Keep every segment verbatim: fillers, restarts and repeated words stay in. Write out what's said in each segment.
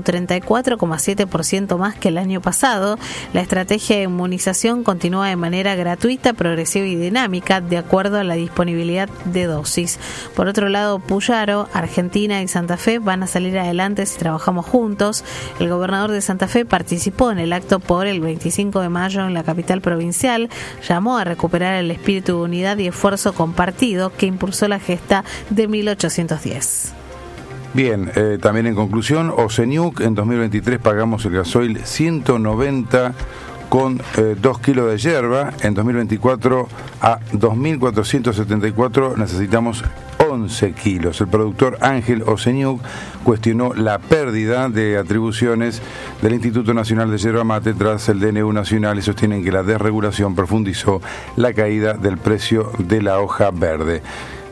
un treinta y cuatro coma siete por ciento más que el año pasado. La estrategia de inmunización continúa de manera gratuita, progresiva y dinámica, de acuerdo a la disponibilidad de dosis. Por otro lado, Puyaro, Argentina y Santa Fe van a salir adelante si trabajamos juntos. El gobernador de Santa Fe participó en el acto por el veinticinco de mayo en la capital provincial. Llamó a recuperar el espíritu de unidad y esfuerzo compartido que impulsó la gesta de mil ochocientos diez. Bien, eh, también en conclusión, Oceñuc, en dos mil veintitrés pagamos el gasoil ciento noventa con eh, dos kilos de yerba. En dos mil veinticuatro a dos mil cuatrocientos setenta y cuatro necesitamos once kilos. El productor Ángel Oceñuc cuestionó la pérdida de atribuciones del Instituto Nacional de Yerba Mate tras el D N U nacional y sostienen que la desregulación profundizó la caída del precio de la hoja verde.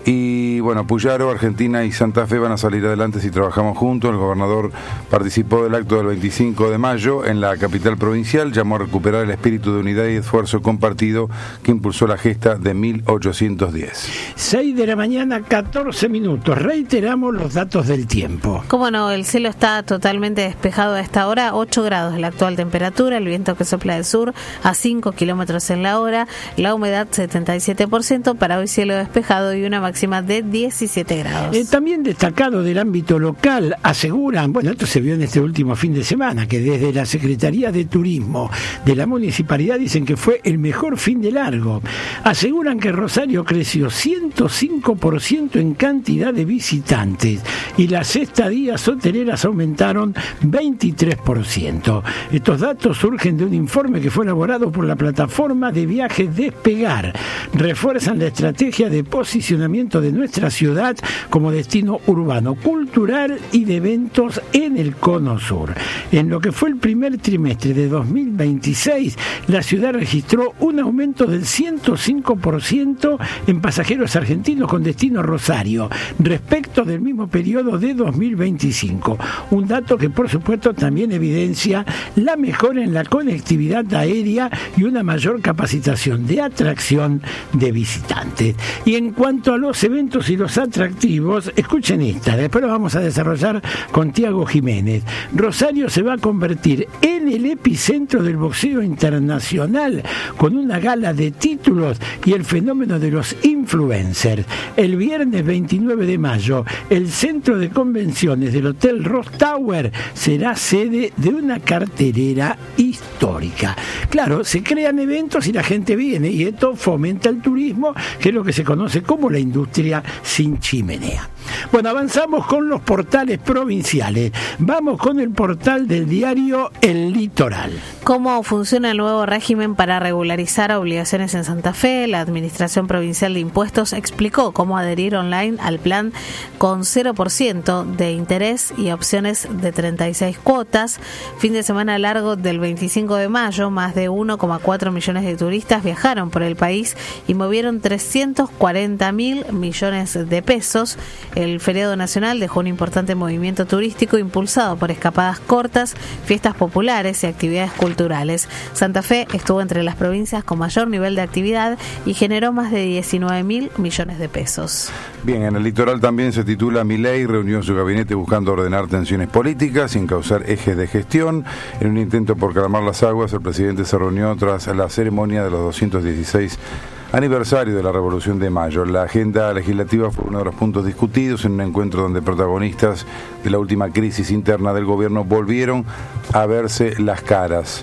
Y bueno, Puyaro, Argentina y Santa Fe van a salir adelante si trabajamos juntos. El gobernador participó del acto del veinticinco de mayo en la capital provincial, llamó a recuperar el espíritu de unidad y esfuerzo compartido que impulsó la gesta de mil ochocientos diez. seis de la mañana, catorce minutos. Reiteramos los datos del tiempo. Cómo no, el cielo está totalmente despejado a esta hora, ocho grados la actual temperatura, el viento que sopla del sur a cinco kilómetros en la hora, la humedad setenta y siete por ciento, para hoy cielo despejado y una máxima de diecisiete grados. Eh, también destacado del ámbito local, aseguran, bueno, esto se vio en este último fin de semana, que desde la Secretaría de Turismo de la Municipalidad dicen que fue el mejor fin de largo. Aseguran que Rosario creció ciento cinco por ciento en cantidad de visitantes y las estadías hoteleras aumentaron veintitrés por ciento. Estos datos surgen de un informe que fue elaborado por la plataforma de viajes Despegar. Refuerzan la estrategia de posicionamiento de nuestra ciudad como destino urbano, cultural y de eventos en el Cono Sur. En lo que fue el primer trimestre de dos mil veintiséis, la ciudad registró un aumento del ciento cinco por ciento en pasajeros argentinos con destino Rosario respecto del mismo periodo de dos mil veinticinco. Un dato que por supuesto también evidencia la mejora en la conectividad aérea y una mayor capacitación de atracción de visitantes. Y en cuanto a los eventos y los atractivos, escuchen esta, después lo vamos a desarrollar con Tiago Jiménez. Rosario se va a convertir en el epicentro del boxeo internacional con una gala de títulos y el fenómeno de los influencers. El viernes veintinueve de mayo, el centro de convenciones del Hotel Ross Tower será sede de una cartelera histórica. Claro, se crean eventos y la gente viene, y esto fomenta el turismo, que es lo que se conoce como la industria sin chimenea. Bueno, avanzamos con los portales provinciales. Vamos con el portal del diario El Litoral. ¿Cómo funciona el nuevo régimen para regularizar obligaciones en Santa Fe? La Administración Provincial de Impuestos explicó cómo adherir online al plan con cero por ciento de interés y opciones de treinta y seis cuotas. Fin de semana largo del veinticinco de mayo, más de uno coma cuatro millones de turistas viajaron por el país y movieron trescientos cuarenta mil millones de pesos. El feriado nacional dejó un importante movimiento turístico impulsado por escapadas cortas, fiestas populares y actividades culturales. Santa Fe estuvo entre las provincias con mayor nivel de actividad y generó más de diecinueve mil millones de pesos. Bien, en el litoral también se titula Milei reunió su gabinete buscando ordenar tensiones políticas sin causar ejes de gestión. En un intento por calmar las aguas, el presidente se reunió tras la ceremonia de los doscientos dieciséis aniversario de la Revolución de Mayo. La agenda legislativa fue uno de los puntos discutidos en un encuentro donde protagonistas de la última crisis interna del gobierno volvieron a verse las caras.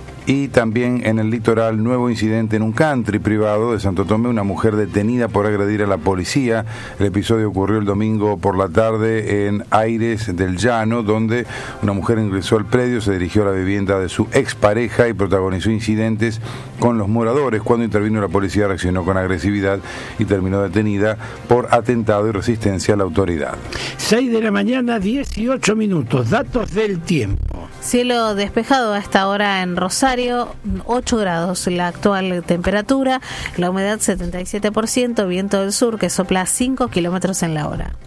Y también en el litoral, nuevo incidente en un country privado de Santo Tomé, una mujer detenida por agredir a la policía. El episodio ocurrió el domingo por la tarde en Aires del Llano, donde una mujer ingresó al predio, se dirigió a la vivienda de su expareja y protagonizó incidentes con los moradores. Cuando intervino la policía, reaccionó con agresividad y terminó detenida por atentado y resistencia a la autoridad. seis de la mañana, dieciocho minutos. Datos del tiempo. Cielo despejado a esta hora en Rosario, ocho grados la actual temperatura, la humedad setenta y siete por ciento, viento del sur que sopla cinco kilómetros en la hora.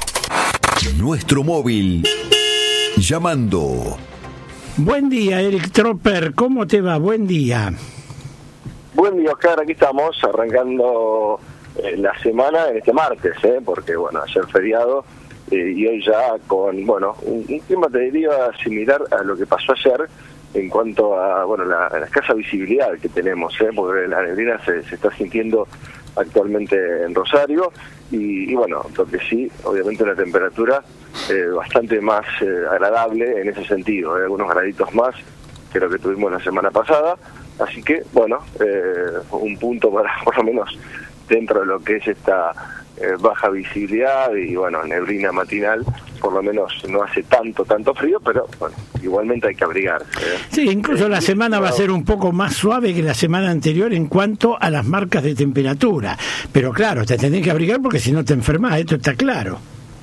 Nuestro móvil, llamando. Buen día, Eric Tropper, ¿cómo te va? Buen día. Buen día, Oscar, aquí estamos arrancando eh, la semana en este martes, ¿eh? porque bueno, ayer feriado eh, y hoy ya con, bueno, un, un clima te diría similar a lo que pasó ayer en cuanto a, bueno, la, a la escasa visibilidad que tenemos, ¿eh? Porque la neblina se, se está sintiendo actualmente en Rosario, y, y bueno, lo que sí, obviamente una temperatura eh, bastante más eh, agradable en ese sentido, ¿eh? Algunos graditos más que lo que tuvimos la semana pasada, así que, bueno, eh, un punto para, por lo menos, dentro de lo que es esta eh, baja visibilidad y, bueno, neblina matinal, por lo menos no hace tanto, tanto frío, pero, bueno, igualmente hay que abrigarse, ¿eh? Sí, incluso eh, la semana va a ser un poco más suave que la semana anterior en cuanto a las marcas de temperatura, pero claro, te tenés que abrigar porque si no te enfermas, esto está claro.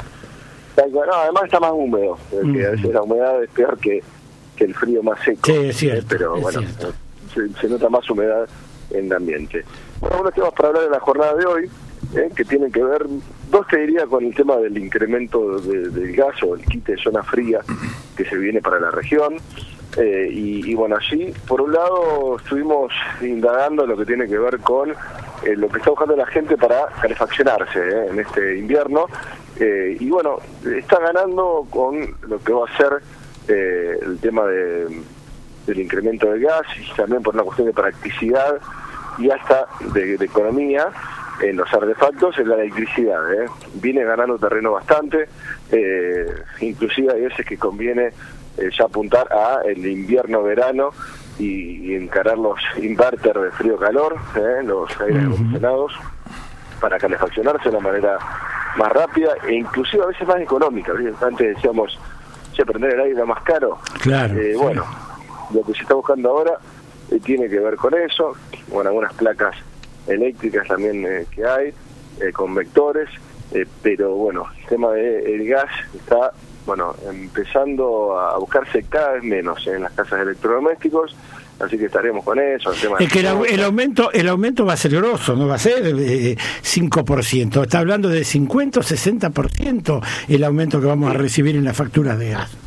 No, además está más húmedo, mm. que a veces la humedad es peor que, que el frío más seco. Sí, es cierto, eh, pero es bueno, cierto. Se, se nota más humedad en el ambiente. Bueno, unos temas para hablar en la jornada de hoy, eh, que tienen que ver, dos te diría, con el tema del incremento de, del gas o el quite de zona fría que se viene para la región. Eh, y, y bueno, allí, por un lado, estuvimos indagando lo que tiene que ver con eh, lo que está buscando la gente para calefaccionarse eh, en este invierno. Eh, y bueno, está ganando con lo que va a ser eh, el tema de, del incremento del gas, y también por una cuestión de practicidad y hasta de, de economía en los artefactos, en la electricidad. ¿eh? Viene ganando terreno bastante, eh, inclusive hay veces que conviene eh, ya apuntar a el invierno-verano y, y encarar los inverter de frío-calor, ¿eh? los aires acondicionados, para calefaccionarse de una manera más rápida e inclusive a veces más económica. Antes decíamos, che, prender el aire era más caro. Claro. Eh, sí. Bueno, lo que se está buscando ahora eh, tiene que ver con eso, con algunas placas eléctricas también eh, que hay, eh, con vectores, eh, pero bueno, el tema del gas está, bueno, empezando a buscarse cada vez menos en las casas de electrodomésticos, así que estaremos con eso. El tema es que el, el aumento el aumento va a ser grosso, no va a ser eh, cinco por ciento, está hablando de cincuenta o sesenta por ciento el aumento que vamos a recibir en las facturas de gas.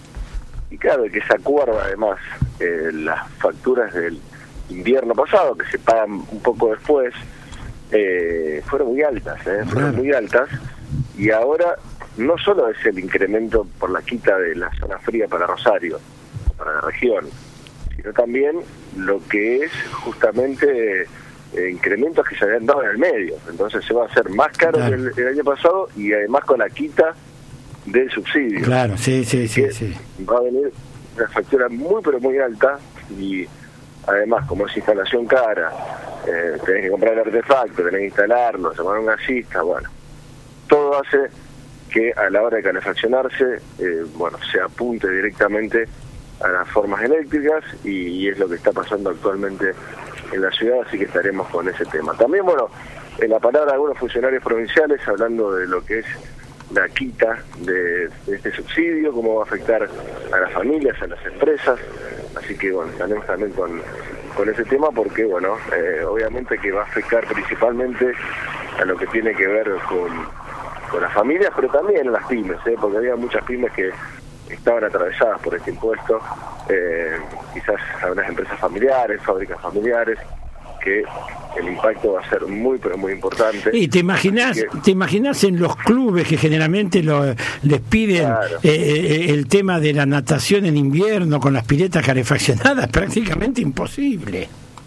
Y claro, que se acuerda además eh, las facturas del invierno pasado, que se pagan un poco después, eh, fueron muy altas, eh, fueron claro. muy altas, y ahora no solo es el incremento por la quita de la zona fría para Rosario, para la región, sino también lo que es justamente eh, incrementos que se habían dado en el medio. Entonces se va a hacer más caro claro. que el, el año pasado, y además con la quita del subsidio. Claro, sí, sí, sí, sí. Va a venir una factura muy, pero muy alta, y además, como es instalación cara, eh, tenés que comprar el artefacto, tenés que instalarlo, llamar a un gasista, bueno, todo hace que a la hora de calefaccionarse, eh, bueno, se apunte directamente a las formas eléctricas, y, y es lo que está pasando actualmente en la ciudad, así que estaremos con ese tema. También, bueno, en la palabra de algunos funcionarios provinciales, hablando de lo que es la quita de, de este subsidio, cómo va a afectar a las familias, a las empresas, así que bueno, estaremos también con, con ese tema, porque bueno, eh, obviamente que va a afectar principalmente a lo que tiene que ver con, con las familias, pero también a las pymes, ¿eh? porque había muchas pymes que estaban atravesadas por este impuesto, eh, quizás algunas empresas familiares, fábricas familiares, que el impacto va a ser muy, pero muy importante. Y te imaginas, que... te imaginas en los clubes que generalmente lo, les piden claro. eh, el tema de la natación en invierno con las piletas calefaccionadas, prácticamente imposible.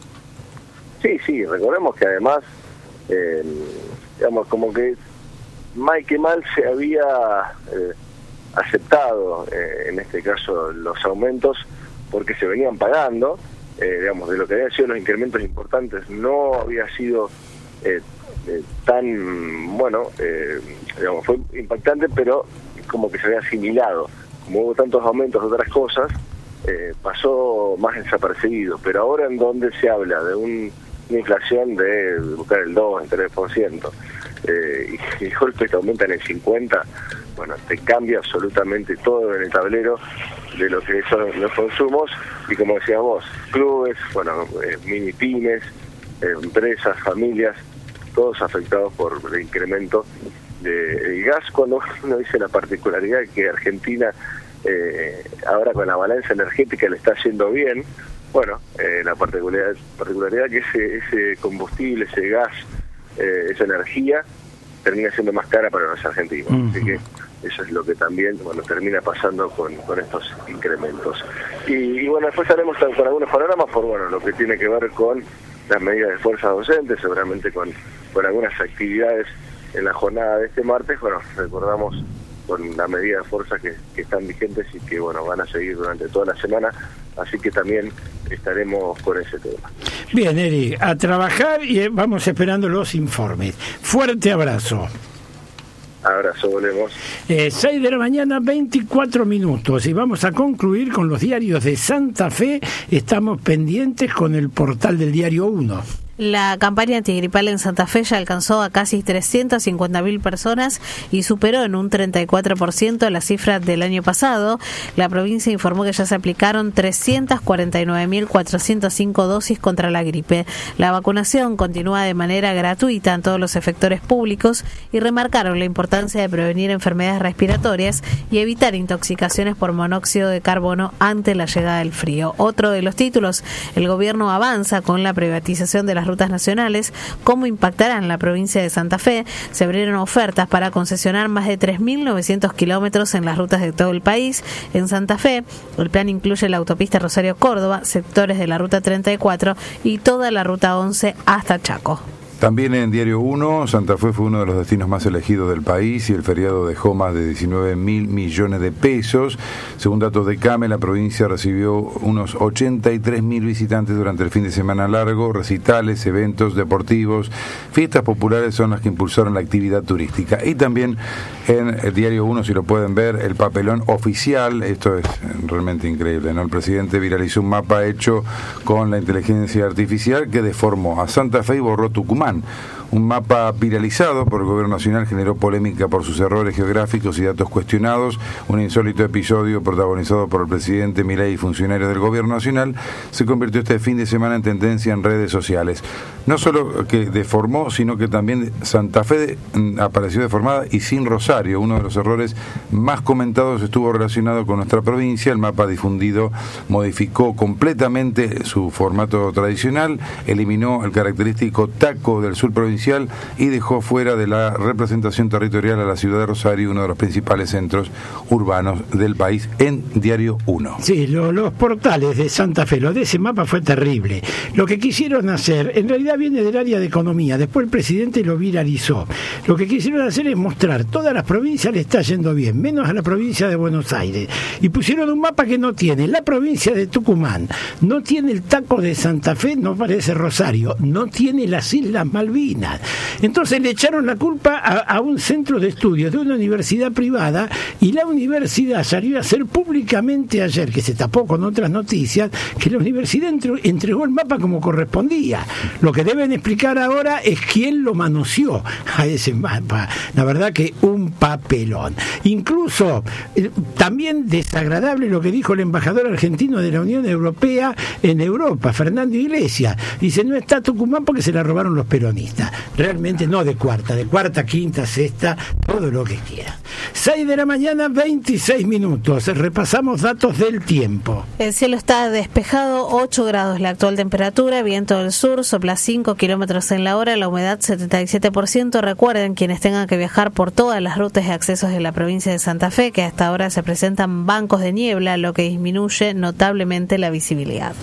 Sí, sí, recordemos que además, eh, digamos, como que mal que mal se había eh, aceptado, eh, en este caso, los aumentos, porque se venían pagando. Eh, digamos, de lo que habían sido los incrementos importantes, no había sido eh, eh, tan, bueno, eh, digamos, fue impactante, pero como que se había asimilado. Como hubo tantos aumentos de otras cosas, eh, pasó más desapercibido, pero ahora en donde se habla de un, una inflación de buscar el dos, el tres por ciento, eh, y el golpe que aumenta en el cincuenta por ciento, bueno, te cambia absolutamente todo en el tablero de lo que son los consumos, y como decías vos, clubes, bueno, eh, mini pymes, eh, empresas, familias, todos afectados por el incremento del gas, cuando uno dice la particularidad de que Argentina eh, ahora con la balanza energética le está yendo bien, bueno, eh, la particularidad, particularidad que ese, ese combustible, ese gas, eh, esa energía, termina siendo más cara para los argentinos. Uh-huh. Así que eso es lo que también bueno termina pasando con, con estos incrementos. Y, y bueno, después haremos con algunos panoramas por bueno lo que tiene que ver con las medidas de fuerza docentes, seguramente con, con algunas actividades en la jornada de este martes. Bueno, recordamos con la medida de fuerza que, que están vigentes y que bueno van a seguir durante toda la semana, así que también estaremos con ese tema. Bien, Eri, a trabajar y vamos esperando los informes. Fuerte abrazo. Abrazo, volvemos. Eh, seis de la mañana, veinticuatro minutos, y vamos a concluir con los diarios de Santa Fe. Estamos pendientes con el portal del Diario uno. La campaña antigripal en Santa Fe ya alcanzó a casi trescientas cincuenta mil personas y superó en un treinta y cuatro por ciento la cifra del año pasado. La provincia informó que ya se aplicaron trescientas cuarenta y nueve mil cuatrocientas cinco dosis contra la gripe. La vacunación continúa de manera gratuita en todos los sectores públicos y remarcaron la importancia de prevenir enfermedades respiratorias y evitar intoxicaciones por monóxido de carbono ante la llegada del frío. Otro de los títulos, el gobierno avanza con la privatización de las rutas nacionales. ¿Cómo impactará en la provincia de Santa Fe? Se abrieron ofertas para concesionar más de tres mil novecientos kilómetros en las rutas de todo el país. En Santa Fe, el plan incluye la autopista Rosario-Córdoba, sectores de la ruta treinta y cuatro y toda la ruta once hasta Chaco. También en Diario uno, Santa Fe fue uno de los destinos más elegidos del país y el feriado dejó más de diecinueve mil millones de pesos. Según datos de CAME, la provincia recibió unos ochenta y tres mil visitantes durante el fin de semana largo. Recitales, eventos deportivos, fiestas populares son las que impulsaron la actividad turística. Y también en el Diario uno, si lo pueden ver, el papelón oficial. Esto es realmente increíble, ¿no? El presidente viralizó un mapa hecho con la inteligencia artificial que deformó a Santa Fe y borró Tucumán. Un mapa viralizado por el Gobierno Nacional generó polémica por sus errores geográficos y datos cuestionados. Un insólito episodio protagonizado por el presidente Milei y funcionarios del Gobierno Nacional se convirtió este fin de semana en tendencia en redes sociales. No solo que deformó, sino que también Santa Fe apareció deformada y sin Rosario. Uno de los errores más comentados estuvo relacionado con nuestra provincia. El mapa difundido modificó completamente su formato tradicional, eliminó el característico taco del sur provincial y dejó fuera de la representación territorial a la ciudad de Rosario, uno de los principales centros urbanos del país, en Diario uno. Sí, lo, los portales de Santa Fe, lo de ese mapa fue terrible. Lo que quisieron hacer, en realidad viene del área de economía, después el presidente lo viralizó. Lo que quisieron hacer es mostrar, todas las provincias le está yendo bien, menos a la provincia de Buenos Aires. Y pusieron un mapa que no tiene la provincia de Tucumán, no tiene el taco de Santa Fe, no parece Rosario, no tiene las Islas Malvinas. Entonces le echaron la culpa a, a un centro de estudios de una universidad privada y la universidad salió a hacer públicamente ayer, que se tapó con otras noticias, que la universidad entre, entregó el mapa como correspondía. Lo que deben explicar ahora es quién lo manoseó a ese mapa. La verdad que un papelón. Incluso eh, también desagradable lo que dijo el embajador argentino de la Unión Europea en Europa, Fernando Iglesias. Dice, no está Tucumán porque se la robaron los peronistas. Realmente no de cuarta, de cuarta, quinta, sexta, todo lo que quiera. seis de la mañana, veintiséis minutos. Repasamos datos del tiempo. El cielo está despejado, ocho grados la actual temperatura, viento del sur, sopla cinco kilómetros en la hora, la humedad setenta y siete por ciento. Recuerden, quienes tengan que viajar por todas las rutas y accesos de la provincia de Santa Fe, que hasta ahora se presentan bancos de niebla, lo que disminuye notablemente la visibilidad.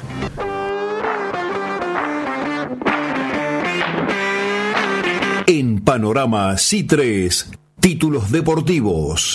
En Panorama C tres, títulos deportivos.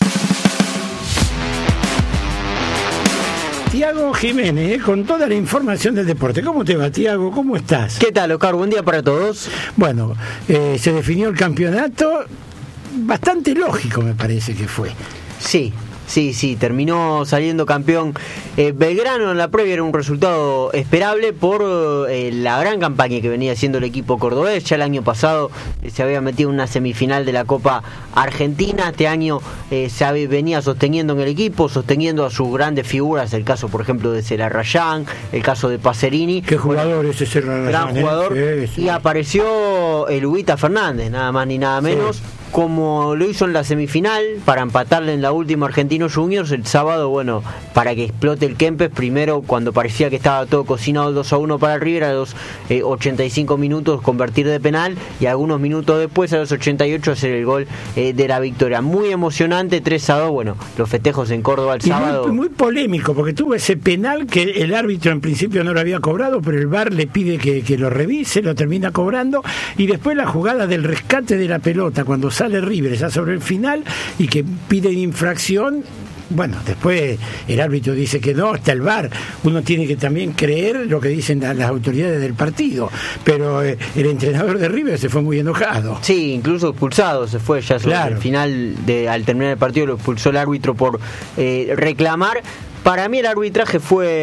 Tiago Jiménez, con toda la información del deporte. ¿Cómo te va, Tiago? ¿Cómo estás? ¿Qué tal, Oscar? Buen día para todos. Bueno, eh, se definió el campeonato, bastante lógico me parece que fue. Sí. Sí, sí, terminó saliendo campeón eh, Belgrano. En la previa era un resultado esperable por eh, la gran campaña que venía haciendo el equipo cordobés. Ya el año pasado eh, se había metido en una semifinal de la Copa Argentina. Este año eh, se había, venía sosteniendo en el equipo, sosteniendo a sus grandes figuras. El caso, por ejemplo, de Celarrayán, el caso de Pacerini. ¿Qué jugador es ese Celarrayán? Gran jugador. Eh? Sí, sí. Y apareció el Huguita Fernández, nada más ni nada menos. Sí. como lo hizo en la semifinal para empatarle en la última Argentinos Juniors. El sábado, bueno, para que explote el Kempes, primero cuando parecía que estaba todo cocinado, dos a uno para River, a los eh, ochenta y cinco minutos convertir de penal, y algunos minutos después, a los ochenta y ocho, hacer el gol eh, de la victoria. Muy emocionante, tres a dos, bueno, los festejos en Córdoba el y sábado. Muy, muy polémico, porque tuvo ese penal que el árbitro en principio no lo había cobrado, pero el V A R le pide que, que lo revise, lo termina cobrando, y después la jugada del rescate de la pelota, cuando sale River ya sobre el final y que piden infracción. Bueno, después el árbitro dice que no, está el V A R. Uno tiene que también creer lo que dicen las autoridades del partido, pero eh, el entrenador de River se fue muy enojado. Sí, incluso expulsado se fue ya sobre claro. el final, de, al terminar el partido lo expulsó el árbitro por eh, reclamar. Para mí el arbitraje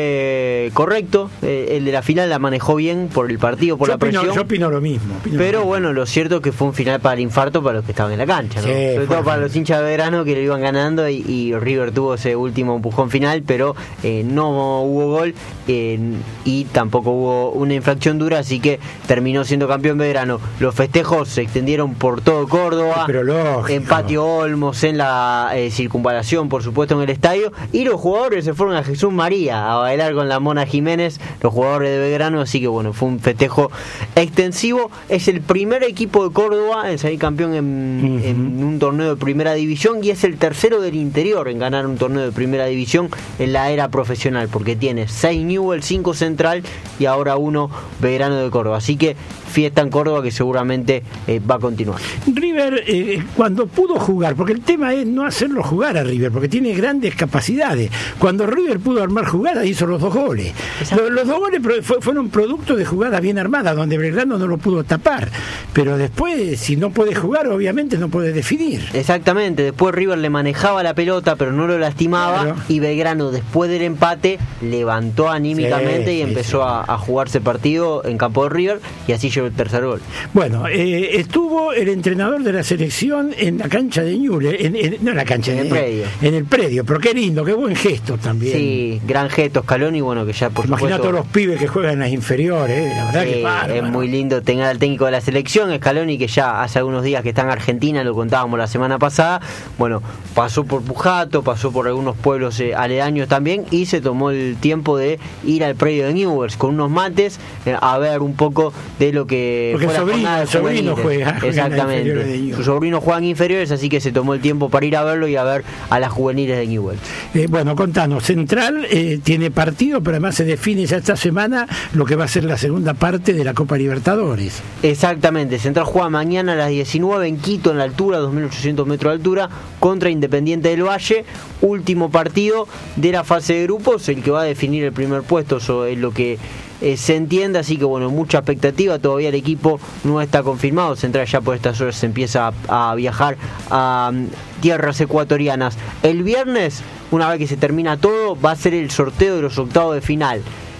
fue correcto, eh, el de la final la manejó bien por el partido, por yo la opino, presión. Yo opino lo mismo. Opino pero lo mismo. bueno, lo cierto es que fue un final para el infarto para los que estaban en la cancha, ¿no? Sí, sobre todo para los hinchas de Belgrano que lo iban ganando, y, y River tuvo ese último empujón final, pero eh, no hubo gol eh, y tampoco hubo una infracción dura, así que terminó siendo campeón Belgrano. Los festejos se extendieron por todo Córdoba, pero lógico. En Patio Olmos, en la eh, circunvalación, por supuesto, en el estadio, y los jugadores se fueron a Jesús María a bailar con la Mona Jiménez, los jugadores de Belgrano, así que bueno, fue un festejo extensivo. Es el primer equipo de Córdoba en salir campeón en, uh-huh. en un torneo de primera división, y es el tercero del interior en ganar un torneo de primera división en la era profesional, porque tiene seis Newell, cinco Central y ahora uno Belgrano de Córdoba, así que fiesta en Córdoba que seguramente eh, va a continuar. River, eh, cuando pudo jugar, porque el tema es no hacerlo jugar a River, porque tiene grandes capacidades. Cuando River pudo armar jugadas, hizo los dos goles. Los, los dos goles fue, fueron producto de jugadas bien armadas, donde Belgrano no lo pudo tapar. Pero después, si no puede jugar, obviamente no puede definir. Exactamente, después River le manejaba la pelota, pero no lo lastimaba, claro. Y Belgrano, después del empate, levantó anímicamente sí, y empezó sí, sí. A, a jugarse partido en campo de River, y así llegó el tercer gol. Bueno, eh, estuvo el entrenador de la selección en la cancha de Ñuble, en, en, no en la cancha, en el en, predio. En el predio, pero qué lindo, qué buen gesto también. Sí, gran gesto, Scaloni, bueno, que ya por Imagina supuesto... a todos los pibes que juegan en las inferiores, eh, la verdad sí, que bárbaro. Es muy lindo tener al técnico de la selección, Scaloni, que ya hace algunos días que está en Argentina, lo contábamos la semana pasada. Bueno, pasó por Pujato, pasó por algunos pueblos eh, aledaños también, y se tomó el tiempo de ir al predio de Newell's con unos mates eh, a ver un poco de lo que Porque fue la sobrino, jornada de sobrino juega, juega exactamente. Sus sobrinos juegan inferiores, así que se tomó el tiempo para ir a verlo y a ver a las juveniles de Newell's. Eh, bueno, contanos, Central eh, tiene partido, pero además se define ya esta semana lo que va a ser la segunda parte de la Copa Libertadores. Exactamente, Central juega mañana a las diecinueve en Quito, en la altura, dos mil ochocientos metros de altura, contra Independiente del Valle, último partido de la fase de grupos, el que va a definir el primer puesto, eso es lo que eh, se entiende, así que bueno, mucha expectativa, todavía el equipo no está confirmado, Central ya por estas horas se empieza a, a viajar a um, tierras ecuatorianas. El viernes, una vez que se termina todo, va a ser el sorteo de los octavos de final.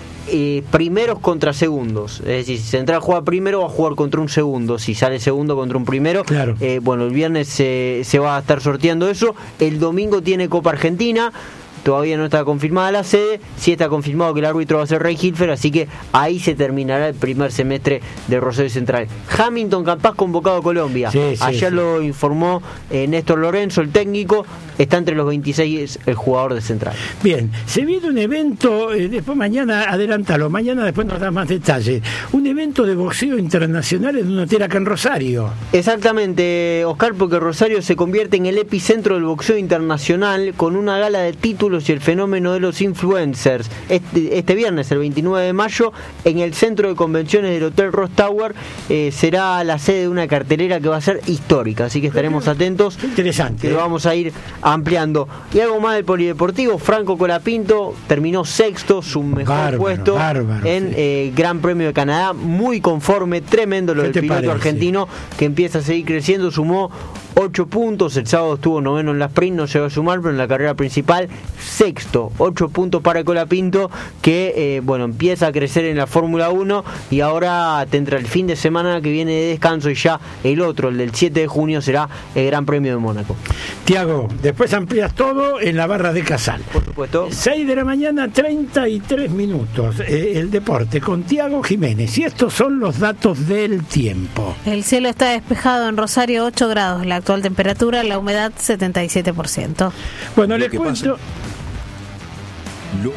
Eh, primeros contra segundos, es decir, si Central juega primero va a jugar contra un segundo, si sale segundo contra un primero, claro. eh, bueno, el viernes se, se va a estar sorteando eso. El domingo tiene Copa Argentina, todavía no está confirmada la sede, sí está confirmado que el árbitro va a ser Rey Hilfer, así que ahí se terminará el primer semestre de Rosario Central. Hamilton Campas convocado a Colombia, sí, sí, ayer sí. lo informó eh, Néstor Lorenzo, el técnico, está entre los veintiséis el jugador de Central. Bien, se viene un evento, eh, después mañana, adelántalo, mañana después nos das más detalles, un evento de boxeo internacional en un hotel acá en Rosario. Exactamente, Oscar, porque Rosario se convierte en el epicentro del boxeo internacional con una gala de títulos y el fenómeno de los influencers. Este, este viernes, el veintinueve de mayo, en el centro de convenciones del Hotel Ross Tower, eh, será la sede de una cartelera que va a ser histórica, así que estaremos atentos. Interesante. Que lo vamos a ir ampliando. Y algo más del polideportivo, Franco Colapinto terminó sexto, su mejor bárbaro, puesto bárbaro, en sí. eh, Gran Premio de Canadá, muy conforme, tremendo lo del piloto parece? argentino, que empieza a seguir creciendo, sumó ocho puntos, el sábado estuvo noveno en la sprint, no llegó a sumar, pero en la carrera principal sexto, ocho puntos para Colapinto, que eh, bueno, empieza a crecer en la Fórmula uno y ahora tendrá el fin de semana que viene de descanso y ya el otro, el del siete de junio, será el Gran Premio de Mónaco. Tiago, después amplías todo en la barra de Casal. Por supuesto. seis de la mañana, treinta y tres minutos. Eh, el deporte con Tiago Jiménez. Y estos son los datos del tiempo. El cielo está despejado en Rosario, ocho grados la actual temperatura, la humedad setenta y siete por ciento. Bueno, les cuento... Lo...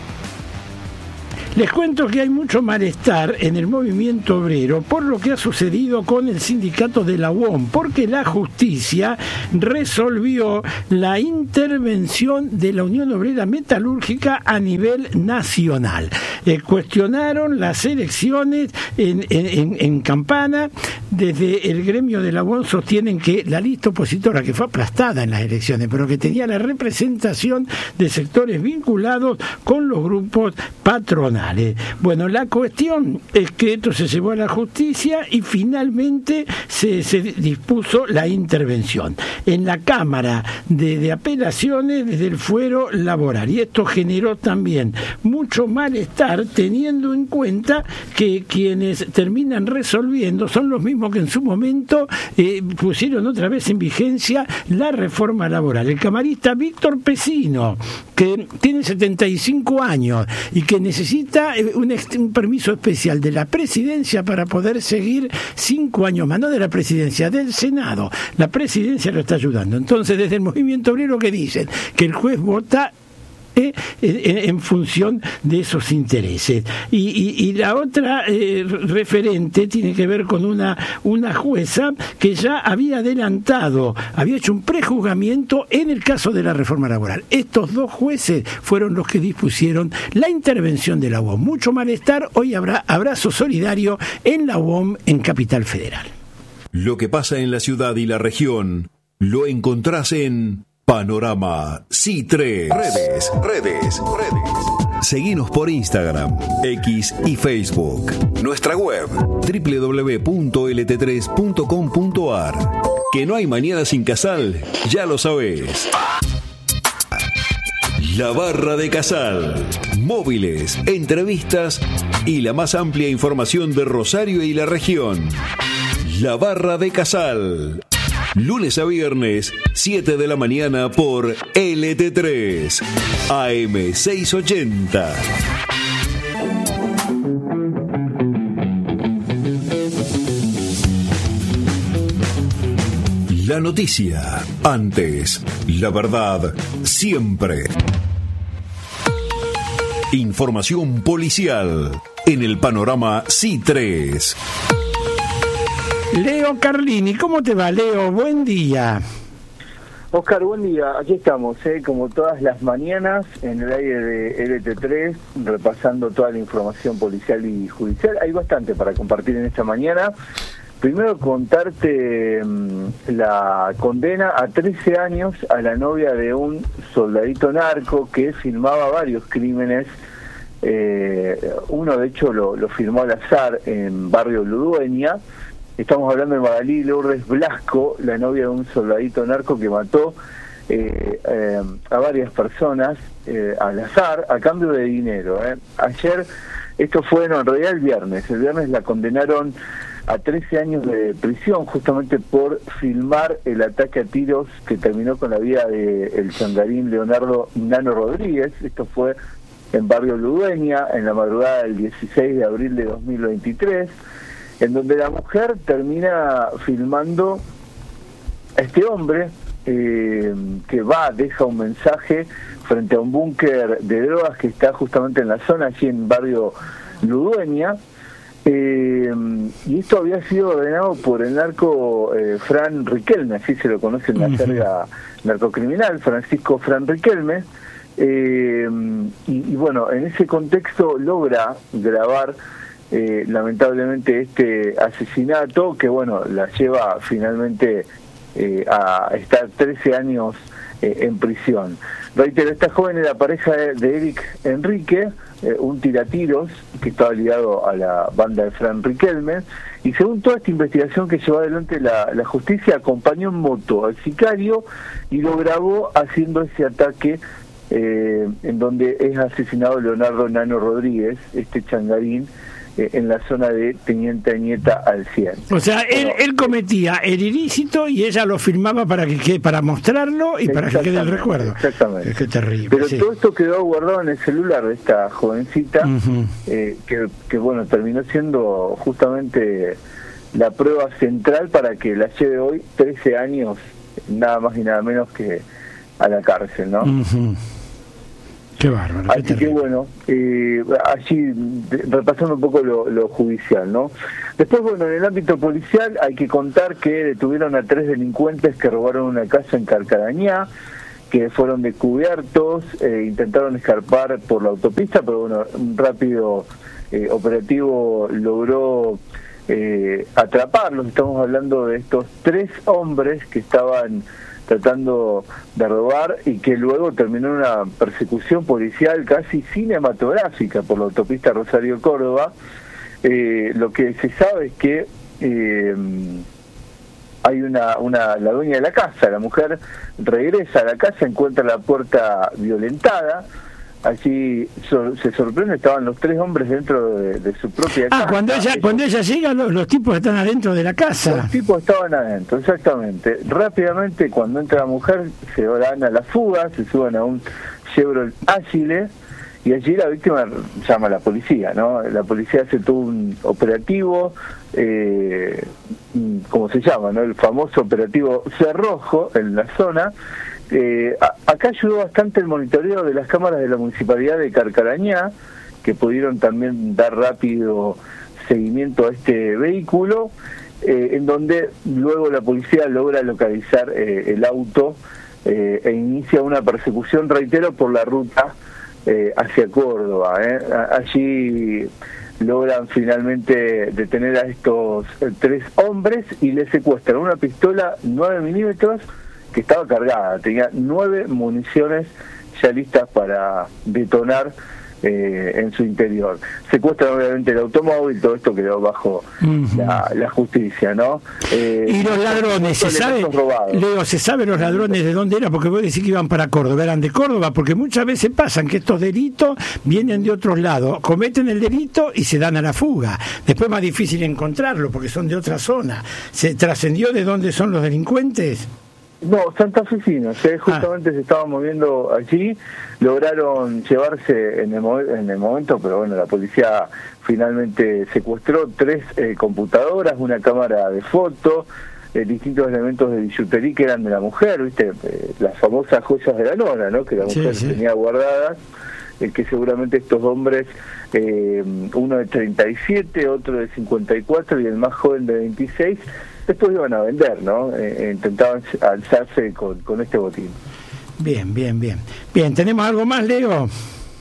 Les cuento que hay mucho malestar en el movimiento obrero por lo que ha sucedido con el sindicato de la U O M, porque la justicia resolvió la intervención de la Unión Obrera Metalúrgica a nivel nacional. Eh, cuestionaron las elecciones en, en, en Campana. Desde el gremio de la U O M sostienen que la lista opositora, que fue aplastada en las elecciones, pero que tenía la representación de sectores vinculados con los grupos patronales. Bueno, la cuestión es que esto se llevó a la justicia y finalmente se, se dispuso la intervención en la Cámara de, de Apelaciones desde el fuero laboral, y esto generó también mucho malestar, teniendo en cuenta que quienes terminan resolviendo son los mismos que en su momento eh, pusieron otra vez en vigencia la reforma laboral. El camarista Víctor Pesino, que tiene setenta y cinco años y que necesita Un, un permiso especial de la presidencia para poder seguir cinco años más, no de la presidencia, del Senado. La presidencia lo está ayudando. Entonces, desde el movimiento obrero, que dicen que el juez vota eh, en, en función de esos intereses. Y, y, y la otra eh, referente tiene que ver con una, una jueza que ya había adelantado, había hecho un prejuzgamiento en el caso de la reforma laboral. Estos dos jueces fueron los que dispusieron la intervención de la U O M. Mucho malestar. Hoy habrá abrazo solidario en la U O M en Capital Federal. Lo que pasa en la ciudad y la región lo encontrás en Panorama C tres. Redes, redes, redes. Seguinos por Instagram, X y Facebook. Nuestra web, doble u doble u doble u punto l t tres punto com punto a r. Que no hay mañana sin Casal, ya lo sabés. La barra de Casal. Móviles, entrevistas y la más amplia información de Rosario y la región. La barra de Casal. Lunes a viernes, siete de la mañana por L T tres, A M seiscientos ochenta. La noticia, antes, la verdad, siempre. Información policial en el Panorama C tres. Leo Carlini, ¿cómo te va, Leo? Buen día. Oscar, buen día. Aquí estamos, ¿eh? como todas las mañanas, en el aire de L T tres, repasando toda la información policial y judicial. Hay bastante para compartir en esta mañana. Primero, contarte mmm, la condena a trece años a la novia de un soldadito narco que filmaba varios crímenes. Eh, uno, de hecho, lo, lo filmó al azar en Barrio Ludueña. Estamos hablando de Magalí Lourdes Blasco, la novia de un soldadito narco que mató eh, eh, a varias personas eh, al azar a cambio de dinero. Eh. Ayer, esto fue, no, en realidad el viernes, el viernes la condenaron a trece años de prisión justamente por filmar el ataque a tiros que terminó con la vida del changarín Leonardo Nano Rodríguez. Esto fue en Barrio Ludueña, en la madrugada del dieciséis de abril de dos mil veintitrés. En donde la mujer termina filmando a este hombre eh, que va, deja un mensaje frente a un búnker de drogas que está justamente en la zona, allí en Barrio Ludueña, eh, y esto había sido ordenado por el narco eh, Fran Riquelme, así se lo conoce en la jerga narcocriminal, Francisco Fran Riquelme, eh, y, y bueno, en ese contexto logra grabar Eh, lamentablemente este asesinato que bueno la lleva finalmente eh, a estar trece años eh, en prisión. Reitero, esta joven era pareja de, de Eric Enrique, eh, un tiratiros que estaba ligado a la banda de Fran Riquelme, y según toda esta investigación que llevó adelante la, la justicia, acompañó en moto al sicario y lo grabó haciendo ese ataque eh, en donde es asesinado Leonardo Nano Rodríguez, este changarín, eh, en la zona de Teniente Añeta al cien. O sea, él, Bueno, él cometía el ilícito y ella lo filmaba para que quede, para mostrarlo y para que quede el recuerdo. Exactamente. Qué terrible. Pero sí. todo esto quedó guardado en el celular de esta jovencita, Ujú. eh, que, que bueno, terminó siendo justamente la prueba central para que la lleve hoy trece años, nada más y nada menos que a la cárcel, ¿no? Ujú. Qué bárbaro. Qué Así que terrible. bueno, eh, allí de- repasando un poco lo, lo judicial, ¿no? Después, bueno, en el ámbito policial hay que contar que detuvieron a tres delincuentes que robaron una casa en Carcarañá, que fueron descubiertos, eh, intentaron escapar por la autopista, pero bueno, un rápido eh, operativo logró eh, atraparlos. Estamos hablando de estos tres hombres que estaban tratando de robar y que luego terminó en una persecución policial casi cinematográfica por la autopista Rosario-Córdoba. Eh, lo que se sabe es que eh, hay una, una la dueña de la casa, la mujer regresa a la casa, encuentra la puerta violentada. Allí sor- se sorprende, estaban los tres hombres dentro de, de su propia casa. Ah, cuando ella, Ellos- cuando ella llega, los, los tipos están adentro de la casa. los tipos estaban adentro, exactamente. Rápidamente, cuando entra la mujer, se dan a la fuga, se suben a un Chevrolet Ágile, y allí la víctima llama a la policía, ¿no? La policía hace todo un operativo, eh, ¿cómo se llama, no? El famoso operativo Cerrojo en la zona. Eh, a- acá ayudó bastante el monitoreo de las cámaras de la Municipalidad de Carcarañá, que pudieron también dar rápido seguimiento a este vehículo, eh, en donde luego la policía logra localizar eh, el auto eh, e inicia una persecución, reitero, por la ruta eh, hacia Córdoba. ¿eh? A- Allí logran finalmente detener a estos eh, tres hombres y les secuestran una pistola nueve milímetros que estaba cargada, tenía nueve municiones ya listas para detonar eh, en su interior. Secuestran obviamente el automóvil, todo esto quedó bajo Ujú. la, la justicia, ¿no? Eh, Y los ladrones, ¿se sabe? elementos robados. Leo, ¿se sabe los ladrones de dónde eran? Porque vos decís que iban para Córdoba, eran de Córdoba, porque muchas veces pasan que estos delitos vienen de otros lados, cometen el delito y se dan a la fuga. Después es más difícil encontrarlo porque son de otra zona. ¿Se trascendió de dónde son los delincuentes? No, santafesinos, eh, justamente se estaban moviendo allí, lograron llevarse en el, mo- en el momento, pero bueno, la policía finalmente secuestró tres eh, computadoras, una cámara de foto, eh, distintos elementos de billutería que eran de la mujer, viste, eh, las famosas joyas de la nona, ¿no? Que la Sí, mujer sí. tenía guardadas, eh, que seguramente estos hombres, eh, uno de treinta y siete, otro de cincuenta y cuatro y el más joven de veintiséis, después iban a vender, ¿no? Eh, intentaban alzarse con, con este botín. Bien, bien, bien. Bien, ¿tenemos algo más, Leo?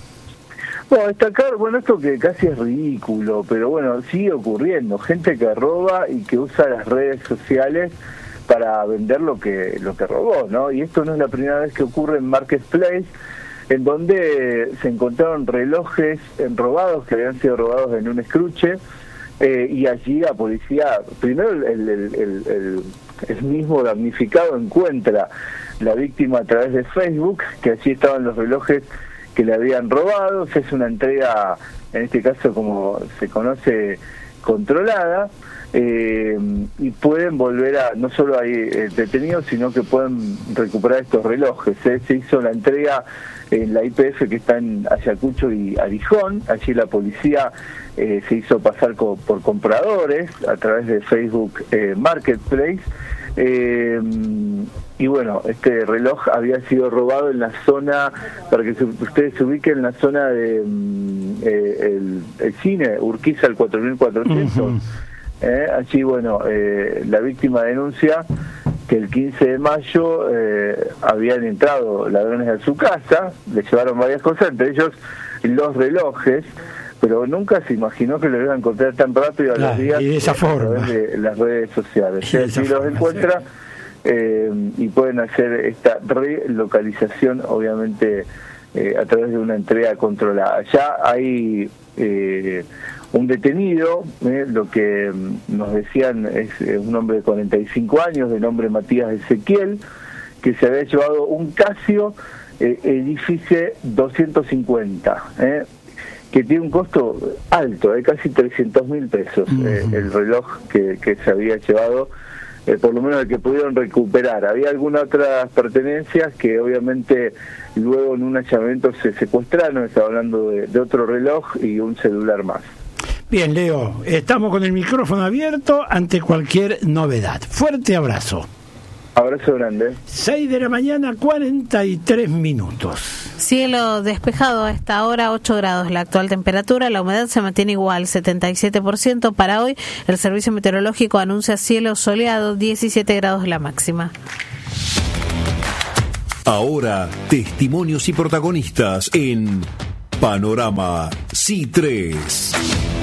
Bueno, destacar, bueno, esto que casi es ridículo, pero bueno, sigue ocurriendo. Gente que roba y que usa las redes sociales para vender lo que lo que robó, ¿no? Y esto no es la primera vez que ocurre en Marketplace, en donde se encontraron relojes robados que habían sido robados en un escruche. Eh, y allí la policía, primero el, el, el, el, el mismo damnificado encuentra la víctima a través de Facebook, que allí estaban los relojes que le habían robado, se hace una entrega, en este caso como se conoce, controlada, eh, y pueden volver a, no solo hay eh, detenidos, sino que pueden recuperar estos relojes. ¿eh? Se hizo la entrega en la I P F que está en Ayacucho y Arijón, allí la policía eh, se hizo pasar co- por compradores a través de Facebook eh, Marketplace, eh, y bueno, este reloj había sido robado en la zona, para que se- ustedes se ubiquen, en la zona de mm, eh, el, el cine, Urquiza al cuatro mil cuatrocientos. Ujú. Eh, allí, bueno, eh, la víctima denuncia que el quince de mayo eh, habían entrado ladrones a su casa, le llevaron varias cosas, entre ellos los relojes, pero nunca se imaginó que lo iban a encontrar tan rápido a Claro, los días y de esa a forma. través de las redes sociales. Y de Así esa los forma, encuentra eh, y pueden hacer esta relocalización, obviamente, eh, a través de una entrega controlada. Ya hay eh, un detenido, eh, lo que mm, nos decían es eh, un hombre de cuarenta y cinco años, de nombre Matías Ezequiel, que se había llevado un Casio eh, Edifice doscientos cincuenta, ¿eh? que tiene un costo alto, de eh, casi trescientos mil pesos, uh-huh. eh, el reloj que, que se había llevado, eh, por lo menos el que pudieron recuperar. Había algunas otras pertenencias que obviamente luego en un allanamiento se secuestraron, estaba hablando de, de otro reloj y un celular más. Bien, Leo, estamos con el micrófono abierto ante cualquier novedad. Fuerte abrazo. Abrazo grande. seis de la mañana, cuarenta y tres minutos. Cielo despejado a esta hora, ocho grados la actual temperatura, la humedad se mantiene igual, setenta y siete por ciento. Para hoy, el Servicio Meteorológico anuncia cielo soleado, diecisiete grados la máxima. Ahora, testimonios y protagonistas en Panorama C tres.